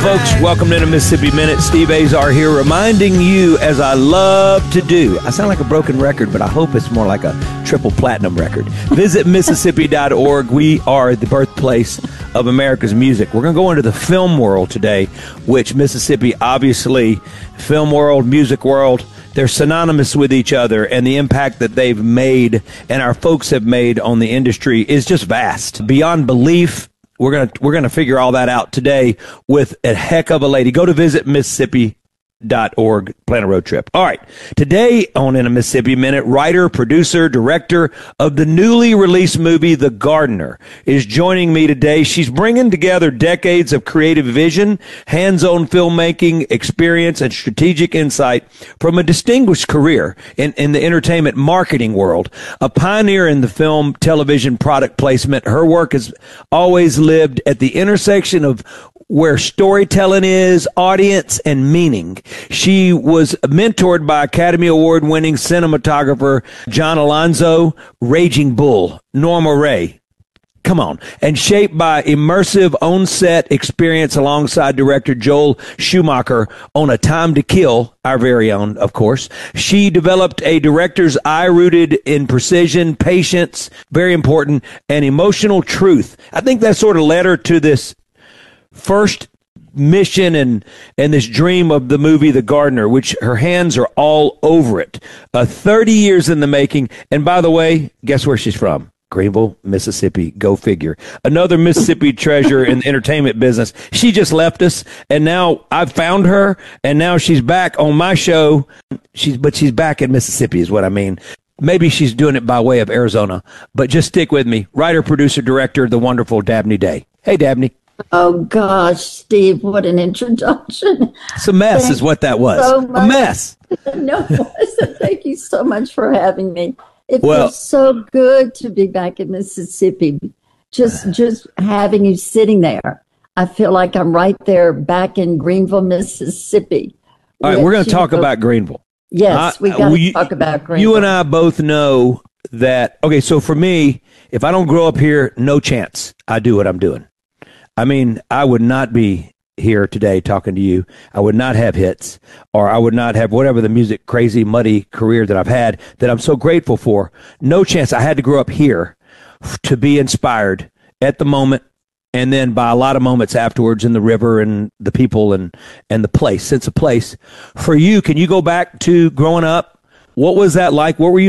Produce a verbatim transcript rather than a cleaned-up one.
folks. Welcome to the Mississippi Minute. Steve Azar here, reminding you, as I love to do. I sound like a broken record, but I hope it's more like a triple platinum record. Visit Mississippi dot org. We are the birthplace of America's music. We're going to go into the film world today, which Mississippi, obviously, film world, music world, they're synonymous with each other, and the impact that they've made and our folks have made on the industry is just vast, beyond belief. We're gonna we're gonna figure all that out today with a heck of a lady. Go to visit Mississippi dot org, plan a road trip. All right, today on In a Mississippi Minute, writer, producer, director of the newly released movie The Gardener is joining me today. She's bringing together decades of creative vision, hands-on filmmaking experience, and strategic insight from a distinguished career in, in the entertainment marketing world. A pioneer in the film, television, product placement, her work has always lived at the intersection of where storytelling is, audience, and meaning. She was mentored by Academy Award-winning cinematographer John Alonzo, Raging Bull, Norma Ray. Come on. And shaped by immersive on-set experience alongside director Joel Schumacher on A Time to Kill, our very own, of course. She developed a director's eye rooted in precision, patience, very important, and emotional truth. I think that sort of led her to this first mission and and this dream of the movie The Gardener, which her hands are all over it. Uh, thirty years in the making. And by the way, guess where she's from? Greenville, Mississippi. Go figure. Another Mississippi treasure in the entertainment business. She just left us, and now I've found her, and now she's back on my show. She's but she's back in Mississippi is what I mean. Maybe she's doing it by way of Arizona, but just stick with me. Writer, producer, director, the wonderful Dabney Day. Hey, Dabney. Oh, gosh, Steve, what an introduction. It's a mess Thank is what that was. So a mess. No, it wasn't. Thank you so much for having me. It well, feels so good to be back in Mississippi. Just, just having you sitting there. I feel like I'm right there back in Greenville, Mississippi. All right, we're going to talk about Greenville. Yes, we got to well, talk about Greenville. You and I both know that, okay, so for me, if I don't grow up here, no chance I do what I'm doing. I mean, I would not be here today talking to you. I would not have hits, or I would not have whatever the music crazy, muddy career that I've had that I'm so grateful for. No chance. I had to grow up here to be inspired at the moment, and then by a lot of moments afterwards in the river and the people and, and the place, sense of place. For you, can you go back to growing up? What was that like? What were you